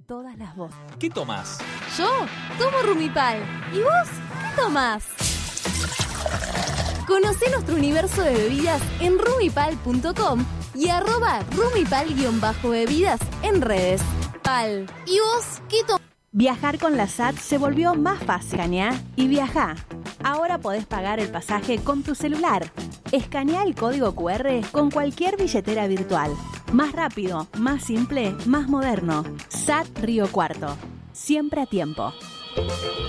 todas las voces. ¿Qué tomás? Yo tomo Rumipal. ¿Y vos qué tomás? Conocé nuestro universo de bebidas en rumipal.com y @rumipal_bebidas en redes. Pal. ¿Y vos qué tomás? Viajar con la SAT se volvió más fácil. Escanea y viajá. Ahora podés pagar el pasaje con tu celular. Escanea el código QR con cualquier billetera virtual. Más rápido, más simple, más moderno. SAT Río Cuarto. Siempre a tiempo.